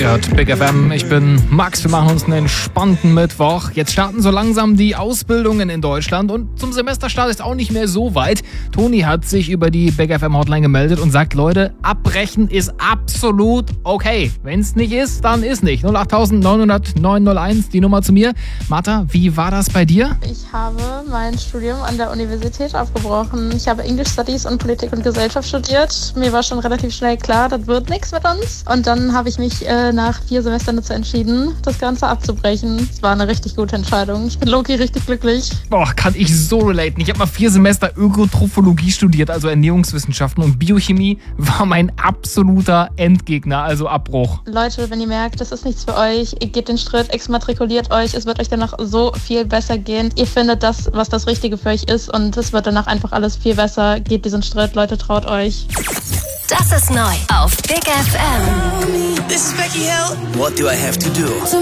Ihr hört Big FM, ich bin Max, wir machen uns einen entspannten Mittwoch. Jetzt starten so langsam die Ausbildungen in Deutschland und zum Semesterstart ist auch nicht mehr so weit. Toni hat sich über die Big FM Hotline gemeldet und sagt, Leute, abbrechen ist absolut okay. Wenn es nicht ist, dann ist nicht. 08900 901, die Nummer zu mir. Martha, wie war das bei dir? Ich habe mein Studium an der Universität abgebrochen. Ich habe English Studies und Politik und Gesellschaft studiert. Mir war schon relativ schnell klar, das wird nichts mit uns. Und dann habe ich mich nach 4 Semestern dazu entschieden, das Ganze abzubrechen. Es war eine richtig gute Entscheidung. Ich bin low-key richtig glücklich. Boah, kann ich so relaten. Ich habe mal 4 Semester Ökotrophologie studiert, also Ernährungswissenschaften, und Biochemie war mein absoluter Endgegner, also Abbruch. Leute, wenn ihr merkt, das ist nichts für euch, ihr geht den Schritt, exmatrikuliert euch, es wird euch danach so viel besser gehen. Ihr findet das, was das Richtige für euch ist, und es wird danach einfach alles viel besser. Geht diesen Schritt, Leute, traut euch. Das ist neu auf Big FM. This is Becky Hill. What do I have to do?